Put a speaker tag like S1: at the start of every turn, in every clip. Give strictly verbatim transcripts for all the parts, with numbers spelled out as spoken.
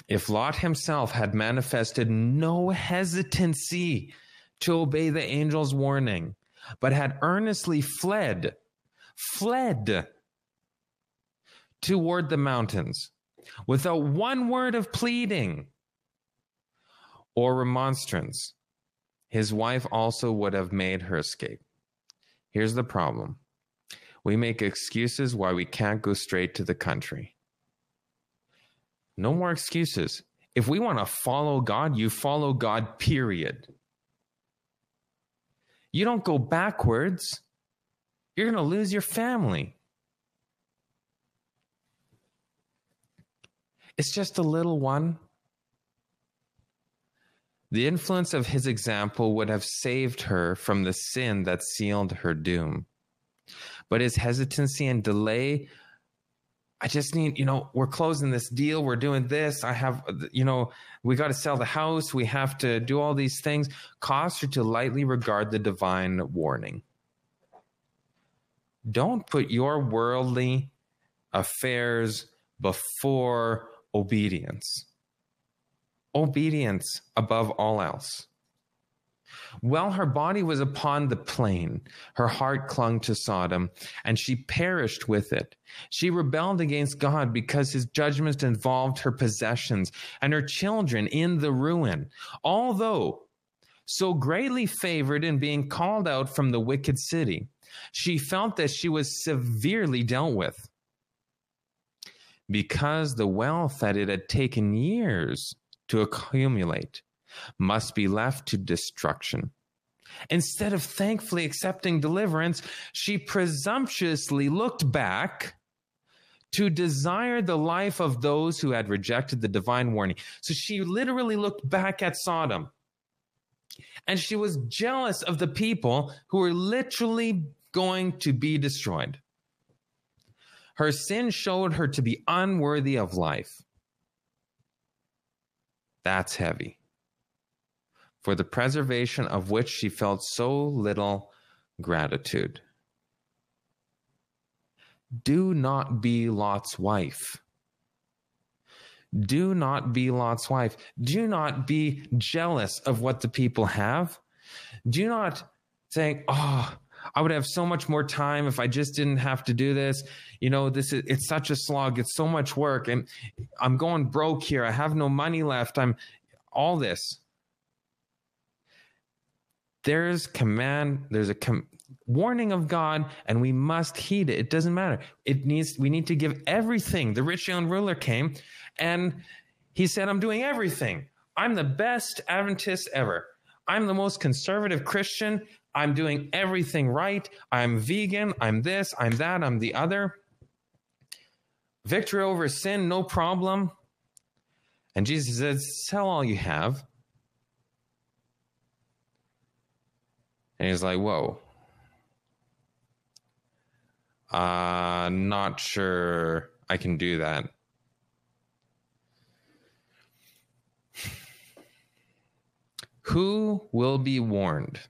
S1: If Lot himself had manifested no hesitancy to obey the angel's warning, but had earnestly fled, fled toward the mountains without one word of pleading or remonstrance, his wife also would have made her escape. Here's the problem. We make excuses why we can't go straight to the country. No more excuses. If we want to follow God, you follow God, period. You don't go backwards. You're going to lose your family. It's just a little one. The influence of his example would have saved her from the sin that sealed her doom. But his hesitancy and delay, I just need, you know, we're closing this deal. We're doing this. I have, you know, we got to sell the house. We have to do all these things. Caused her to lightly regard the divine warning. Don't put your worldly affairs before obedience. Obedience above all else. While her body was upon the plain, her heart clung to Sodom, and she perished with it. She rebelled against God because his judgments involved her possessions and her children in the ruin. Although so greatly favored in being called out from the wicked city, she felt that she was severely dealt with, because the wealth that it had taken years to accumulate must be left to destruction. Instead of thankfully accepting deliverance, she presumptuously looked back to desire the life of those who had rejected the divine warning. So she literally looked back at Sodom, and she was jealous of the people who were literally going to be destroyed. Her sin showed her to be unworthy of life. That's heavy. For the preservation of which she felt so little gratitude. Do not be Lot's wife. Do not be Lot's wife. Do not be jealous of what the people have. Do not think, oh, I would have so much more time if I just didn't have to do this. You know, this is, it's such a slog. It's so much work. And I'm going broke here. I have no money left. I'm all this. There's command, there's a com- warning of God, and we must heed it. It doesn't matter. It needs, we need to give everything. The rich young ruler came and he said, I'm doing everything. I'm the best Adventist ever. I'm the most conservative Christian. I'm doing everything right. I'm vegan. I'm this, I'm that, I'm the other. Victory over sin, no problem. And Jesus says, sell all you have. And he's like, whoa. Uh, not sure I can do that. Who will be warned?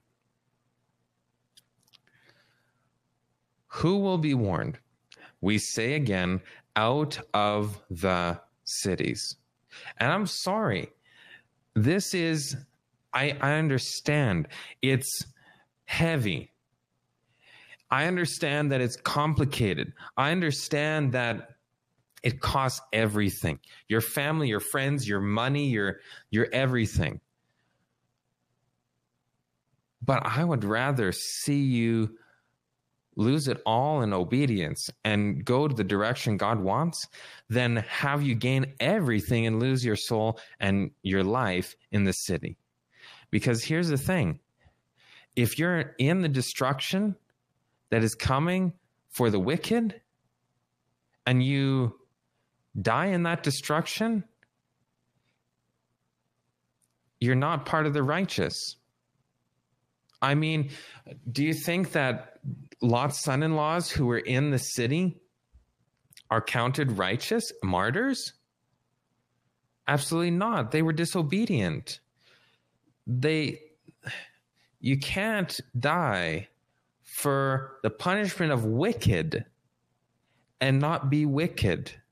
S1: Who will be warned? We say again, out of the cities. And I'm sorry. This is, I, I understand. It's heavy. I understand that it's complicated. I understand that it costs everything. Your family, your friends, your money, your, your everything. But I would rather see you lose it all in obedience and go to the direction God wants than have you gain everything and lose your soul and your life in the city. Because here's the thing. If you're in the destruction that is coming for the wicked and you die in that destruction, you're not part of the righteous. I mean, do you think that Lot's son-in-laws who were in the city are counted righteous, martyrs? Absolutely not. They were disobedient. They, you can't die for the punishment of wicked and not be wicked.